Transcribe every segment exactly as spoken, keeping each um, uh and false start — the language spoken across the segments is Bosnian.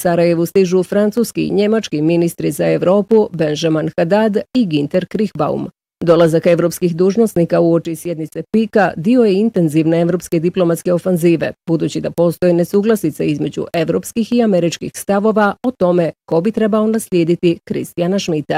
Sarajevu stižu francuski i njemački ministri za Evropu Benjamin Haddad i Ginter Krichbaum. Dolazak evropskih dužnosnika uoči sjednice pika dio je intenzivne evropske diplomatske ofanzive, budući da postoje nesuglasice između evropskih i američkih stavova o tome ko bi trebao naslijediti Kristijana Schmidta.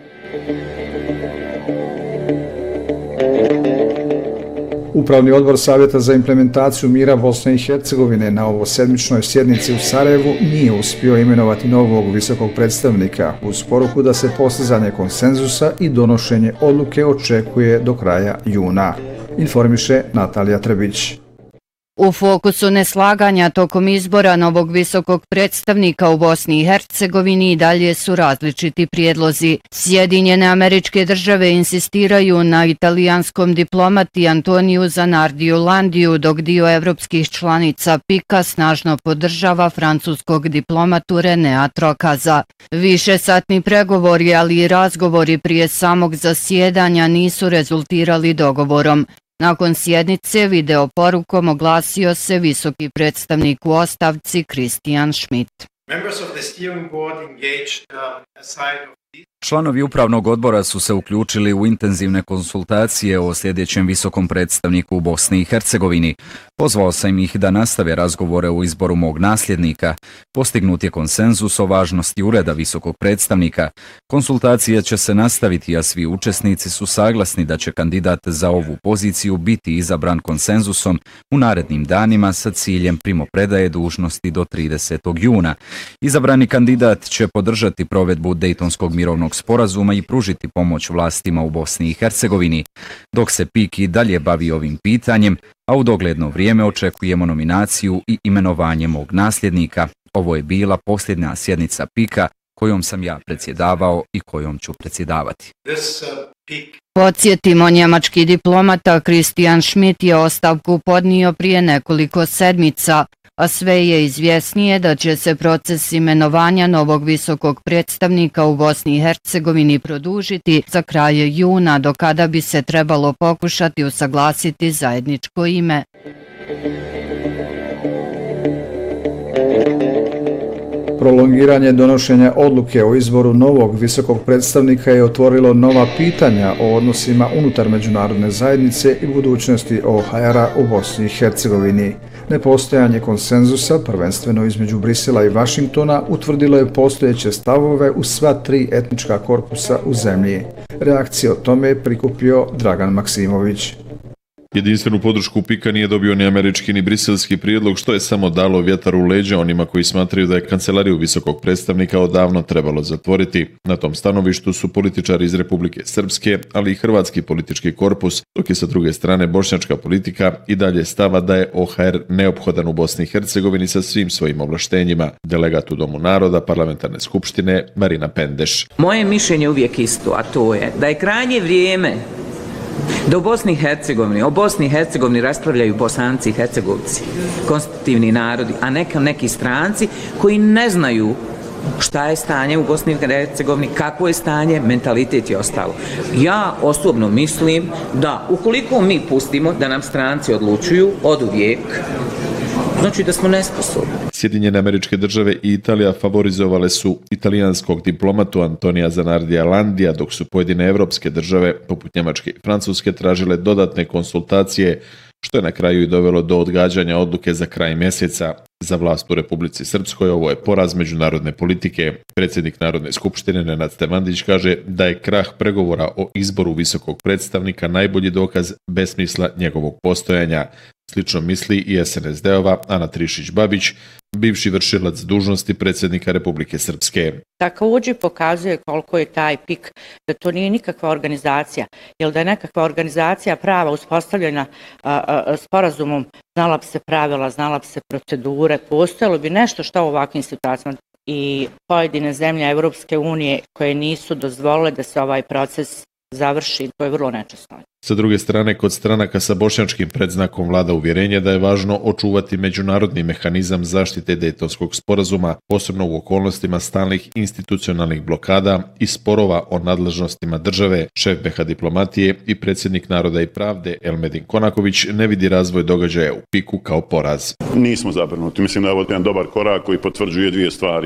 Upravni odbor Savjeta za implementaciju mira Bosne i Hercegovine na ovosedmičnoj sjednici u Sarajevu nije uspio imenovati novog visokog predstavnika uz poruku da se postizanje konsenzusa i donošenje odluke očekuje do kraja juna. Informiše Natalija Trebić. U fokusu neslaganja tokom izbora novog visokog predstavnika u Bosni i Hercegovini i dalje su različiti prijedlozi. Sjedinjene Američke Države insistiraju na italijanskom diplomati Antoniju Zanardiju Landiju, dok dio evropskih članica pika snažno podržava francuskog diplomatu Renea Trokaza. Višesatni pregovori, ali i razgovori prije samog zasjedanja nisu rezultirali dogovorom. Nakon sjednice video porukom oglasio se visoki predstavnik u ostavci Kristijan Schmidt. Članovi upravnog odbora su se uključili u intenzivne konsultacije o sljedećem visokom predstavniku u Bosni i Hercegovini. Pozvao sam ih da nastave razgovore o izboru mog nasljednika. Postignut je konsenzus o važnosti ureda visokog predstavnika. Konsultacije će se nastaviti, a svi učesnici su saglasni da će kandidat za ovu poziciju biti izabran konsenzusom u narednim danima sa ciljem primopredaje dužnosti do tridesetog juna. Izabrani kandidat će podržati provedbu Dejtonskog mirovnog sporazuma i pružiti pomoć vlastima u Bosni i Hercegovini. Dok se pik i dalje bavi ovim pitanjem, a u dogledno vrijeme očekujemo nominaciju i imenovanje mog nasljednika. Ovo je bila posljednja sjednica pika kojom sam ja predsjedavao i kojom ću predsjedavati. Podsjetimo, njemački diplomata Kristijan Schmidt je ostavku podnio prije nekoliko sedmica, a sve je izvjesnije da će se proces imenovanja novog visokog predstavnika u Bosni i Hercegovini produžiti za kraj juna, do kada bi se trebalo pokušati usaglasiti zajedničko ime. Prolongiranje donošenja odluke o izboru novog visokog predstavnika je otvorilo nova pitanja o odnosima unutar međunarodne zajednice i budućnosti O H R-a u Bosni i Hercegovini. Nepostojanje konsenzusa, prvenstveno između Brisela i Vašingtona, utvrdilo je postojeće stavove u sva tri etnička korpusa u zemlji. Reakcije o tome je prikupio Dragan Maksimović. Jedinstvenu podršku pika nije dobio ni američki ni briselski prijedlog, što je samo dalo vjetar u leđa onima koji smatraju da je kancelariju visokog predstavnika odavno trebalo zatvoriti. Na tom stanovištu su političari iz Republike Srpske, ali i hrvatski politički korpus, dok je sa druge strane bošnjačka politika i dalje stava da je O H R neophodan u Bosni i Hercegovini sa svim svojim ovlaštenjima. Delegat u Domu naroda parlamentarne skupštine Marina Pendeš. Moje mišljenje je uvijek isto, a to je da je krajnje vrijeme da u Bosni i Hercegovini, o Bosni i Hercegovini raspravljaju Bosanci i Hercegovci, konstitutivni narodi, a neka neki stranci koji ne znaju šta je stanje u Bosni i Hercegovini, kako je stanje, mentalitet i ostalo. Ja osobno mislim da ukoliko mi pustimo da nam stranci odlučuju oduvijek, znači da smo nesposobni. Sjedinjene Američke Države i Italija favorizovale su italijanskog diplomatu Antonija Zanardija Landija, dok su pojedine evropske države, poput Njemačke i Francuske, tražile dodatne konsultacije, što je na kraju i dovelo do odgađanja odluke za kraj mjeseca. Za vlast u Republici Srpskoj ovo je poraz međunarodne politike. Predsjednik Narodne skupštine Nenad Stevandić kaže da je krah pregovora o izboru visokog predstavnika najbolji dokaz besmisla njegovog postojanja. Slično misli i S N S D-ova Ana Trišić-Babić, bivši vršilac dužnosti predsjednika Republike Srpske. Također pokazuje koliko je taj pik, da to nije nikakva organizacija, jer da je nekakva organizacija prava uspostavljena a, a, sporazumom, znala bi se pravila, znala bi se procedure, postojalo bi nešto što u ovakvim situacijama i pojedine zemlje Evropske unije koje nisu dozvolile da se ovaj proces završi, to je vrlo nečasno. Sa druge strane, kod stranaka sa bošnjačkim predznakom vlada uvjerenje da je važno očuvati međunarodni mehanizam zaštite Dejtonskog sporazuma, posebno u okolnostima stalnih institucionalnih blokada i sporova o nadležnostima države. Šef B iH diplomatije i predsjednik Naroda i pravde Elmedin Konaković ne vidi razvoj događaja u piku kao poraz. Nismo zabrinuti. Mislim da je ovo jedan dobar korak koji potvrđuje dvije stvari.